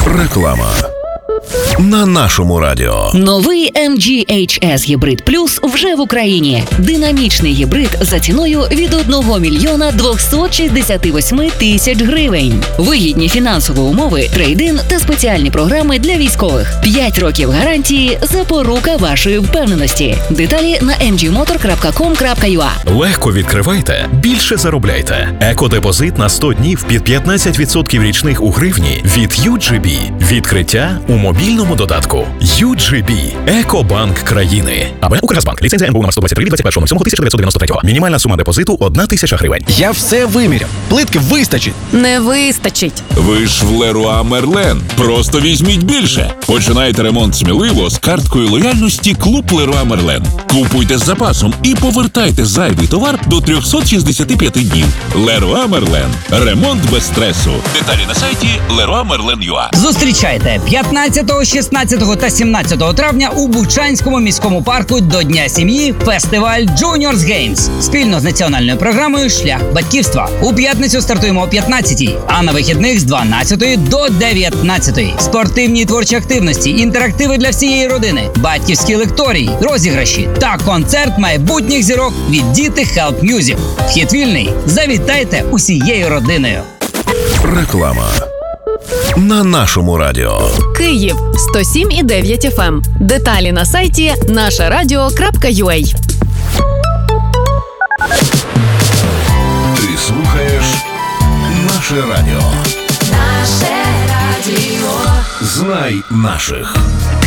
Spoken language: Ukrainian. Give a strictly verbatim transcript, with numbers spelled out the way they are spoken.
Реклама. На нашому радіо. Новий ем джі ейч ес Гібрид Плюс вже в Україні. Динамічний гібрид за ціною від одного мільйона двохсот шістдесят восьми тисяч гривень. Вигідні фінансові умови, трейд-ін та спеціальні програми для військових. п'ять років гарантії – запорука вашої впевненості. Деталі на ем джі мотор крапка ком крапка ю а. Легко відкривайте, більше заробляйте. Екодепозит на сто днів під п'ятнадцять відсотків річних у гривні від ю джі бі. Відкриття у мобільному додатку. ю джі бі. Екобанк країни. Абонент Укргазбанк. Ліцензія ен бе у номер сто двадцять три від двадцять першого сьомого тисяча дев'ятсот дев'яносто третього. Мінімальна сума депозиту – одна тисяча гривень. Я все виміряв. Плитки вистачить. Не вистачить. Ви ж в Леруа Мерлен. Просто візьміть більше. Починайте ремонт сміливо з карткою лояльності Клуб Леруа Мерлен. Купуйте з запасом і повертайте зайвий товар до триста шістдесят п'ять днів. Леруа Мерлен. Ремонт без стресу. Деталі на сайті леруа мерлен крапка ю а. Зустрічайте п'ятнадцятого, шістнадцятого та сімнадцятого травня у Бучанському міському парку до Дня сім'ї фестиваль Juniors Games. Спільно з національною програмою «Шлях батьківства». У п'ятницю стартуємо о п'ятнадцятій, а на вихідних з дванадцятої до дев'ятнадцятої. Спортивні і творчі активності, інтерактиви для всієї родини, батьківські лекторії, розіграші та концерт майбутніх зірок від Діти Help Music. Вхід вільний. Завітайте усією родиною. Реклама. На нашому радіо. Київ сто сім і дев'ять еф ем. Деталі на сайті наша радіо крапка ю а. Ти слухаєш наше радіо. Наше радіо. Знай наших.